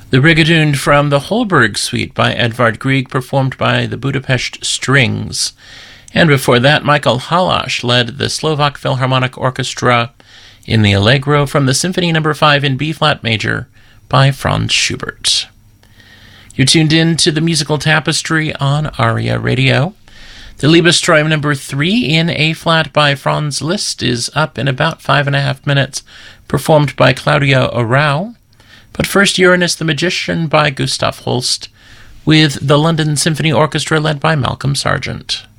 The Rigadoon from the Holberg Suite by Edvard Grieg, performed by the Budapest Strings. And before that, Michael Halász led the Slovak Philharmonic Orchestra in the Allegro from the Symphony No. 5 in B-flat major by Franz Schubert. You're tuned in to the Musical Tapestry on ARIA Radio. The Liebesträume No. 3 in A-flat by Franz Liszt is up in about 5.5 minutes, performed by Claudia Arrau. But first, Uranus the Magician by Gustav Holst, with the London Symphony Orchestra led by Malcolm Sargent.